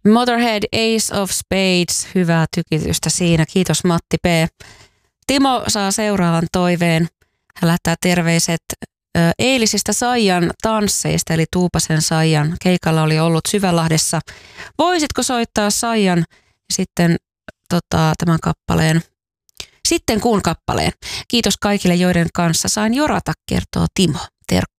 Motorhead, Ace of Spades, hyvää tykitystä siinä. Kiitos Matti P. Timo saa seuraavan toiveen. Hän lähettää terveiset eilisistä Saijan tansseista, eli Tuupasen Saijan keikalla oli ollut Syvälahdessa. Voisitko soittaa Saijan ja sitten tämän kappaleen, sitten kuun kappaleen. Kiitos kaikille, joiden kanssa sain jorata, kertoo Timo. Terkkuja.